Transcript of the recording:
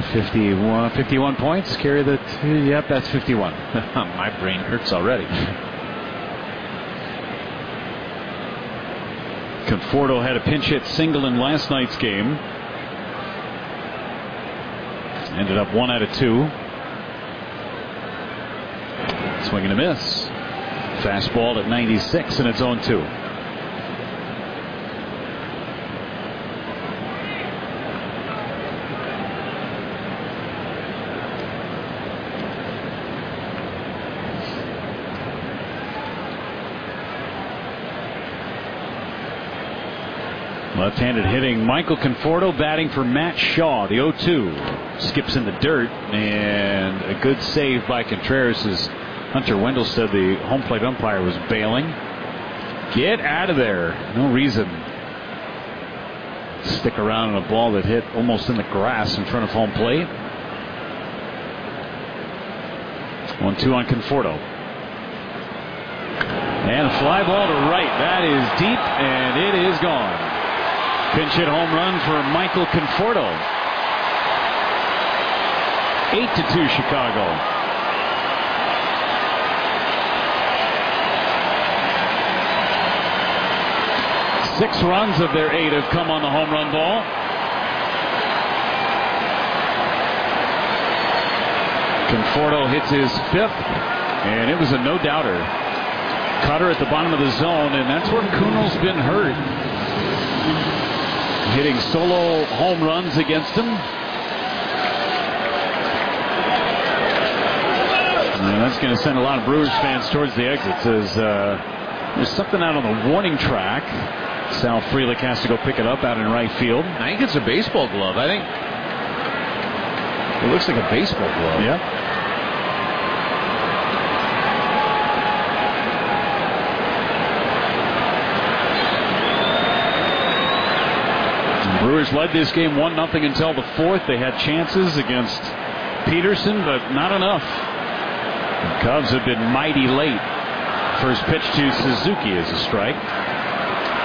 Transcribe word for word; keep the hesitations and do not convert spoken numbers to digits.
fifty-one, fifty-one points. Carry the two. Yep, that's fifty-one. My brain hurts already. Conforto had a pinch hit single in last night's game. Ended up one out of two. Swing and a miss. Fastball at ninety-six, and it's oh two. Left-handed hitting Michael Conforto batting for Matt Shaw. The oh two skips in the dirt, and a good save by Contreras as Hunter Wendell said the home plate umpire was bailing. Get out of there. No reason to stick around on a ball that hit almost in the grass in front of home plate. one two on Conforto. And a fly ball to right. That is deep, and it is gone. Pinch hit home run for Michael Conforto. eight to two Chicago. Six runs of their eight have come on the home run ball. Conforto hits his fifth, and it was a no-doubter. Cutter at the bottom of the zone, and that's where Kuhnel's been hurt. Hitting solo home runs against him. And that's going to send a lot of Brewers fans towards the exits as uh, there's something out on the warning track. Sal Frelick has to go pick it up out in right field. I think it's a baseball glove. I think it looks like a baseball glove. Yep. Brewers led this game one nothing until the fourth. They had chances against Peterson, but not enough. The Cubs have been mighty late. First pitch to Suzuki is a strike.